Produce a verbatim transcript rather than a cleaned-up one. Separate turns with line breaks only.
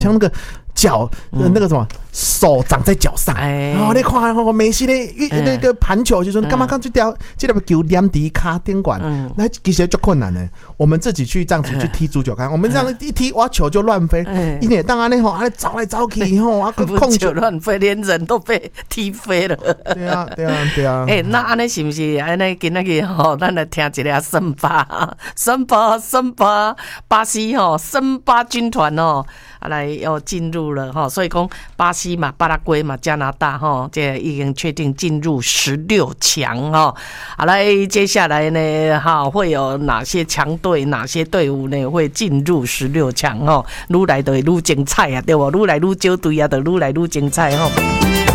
像那个脚、嗯、那个什么手长在脚上，哎，哦，你看哦，梅西咧那个盘球就说干嘛干这条这条球连底卡顶管，那其实就困难呢。我们自己去这样子去踢足球看，我们这样一踢，哇，球就乱飞，一年当然那吼，啊，找来找去吼，啊，
控球乱飞，连人都被踢飞了。
对啊，对啊，对啊。
哎、欸，那安尼是不是安尼今仔日吼，咱来听一个森巴，森巴，森巴，巴西吼，森巴军团哦，来要进入了哈，所以讲巴西嘛、巴拉圭嘛、加拿大哈，这已经确定进入十六强哈。好，来接下来呢，哈会有哪些强队、哪些队伍呢会进入十六强哈？愈来就愈精彩啊，对不？愈来愈少队啊，就愈来愈精彩哈。